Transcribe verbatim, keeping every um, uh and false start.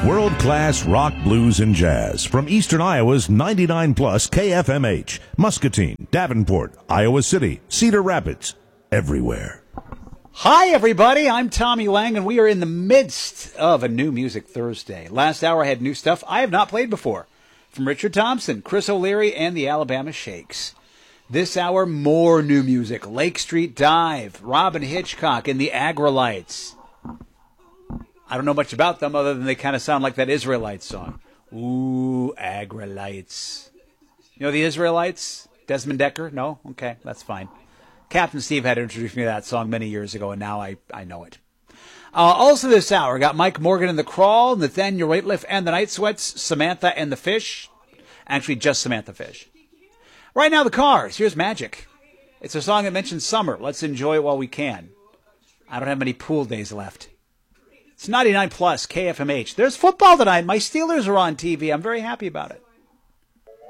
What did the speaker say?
World-class rock, blues, and jazz from Eastern Iowa's ninety-nine plus K F M H, Muscatine, Davenport, Iowa City, Cedar Rapids, everywhere. Hi, everybody. I'm Tommy Lang, and we are in the midst of a New Music Thursday. Last hour I had new stuff I have not played before from Richard Thompson, Chris O'Leary, and the Alabama Shakes. This hour, more new music. Lake Street Dive, Robin Hitchcock, and the Agrolites. I don't know much about them other than they kind of sound like that Israelites song. Ooh, Agrolites. You know the Israelites? Desmond Decker? No? Okay, that's fine. Captain Steve had introduced me to that song many years ago, and now I, I know it. Uh, also this hour, got Mike Morgan and the Crawl, Nathaniel Rateliff and the Night Sweats, Samantha and the Fish. Actually, just Samantha Fish. Right now, the Cars. Here's Magic. It's a song that mentions summer. Let's enjoy it while we can. I don't have many pool days left. It's ninety-nine plus K F M H. There's football tonight. My Steelers are on T V. I'm very happy about it.